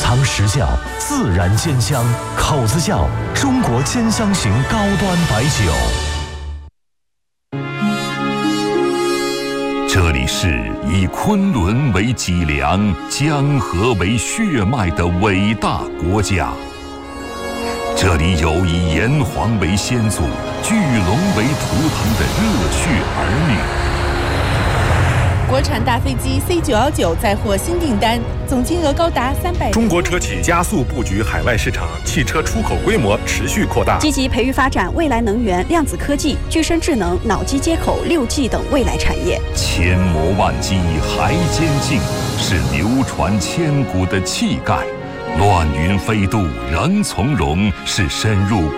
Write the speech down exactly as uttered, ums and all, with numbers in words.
尝实效，自然煎香，口子窖中国煎香型高端白酒。这里是以昆仑为脊梁、江河为血脉的伟大国家。这里有以炎黄为先祖、巨龙为图腾的热血儿女。 国产大飞机 C 九一九再获新订单，总金额高达三百。 中国车企加速布局海外市场，汽车出口规模持续扩大， 积极培育发展未来能源、量子科技、具身智能、脑机接口、六 G 等未来产业。 千磨万击还坚劲，是流传千古的气概；乱云飞渡仍从容，是深入